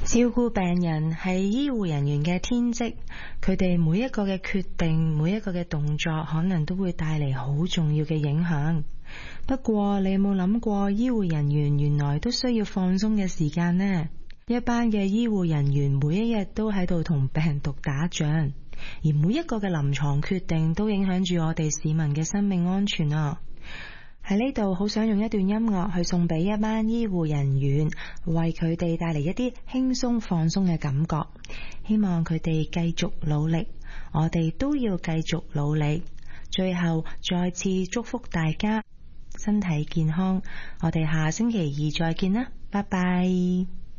照顧病人係醫護人員嘅天職，佢哋每一個嘅決定，每一個嘅動作，可能都會帶嚟好重要嘅影響。不過你有冇諗過，醫護人員原來都需要放鬆嘅時間呢？一班嘅醫護人員每一日都喺度同病毒打仗，而每一個嘅臨床決定都影響住我哋市民嘅生命安全啊！喺呢度好想用一段音樂去送俾一班醫護人員，為佢哋帶嚟一啲輕鬆放鬆嘅感覺。希望佢哋繼續努力，我哋都要繼續努力。最後再次祝福大家身體健康，我哋下星期二再見啦，拜拜。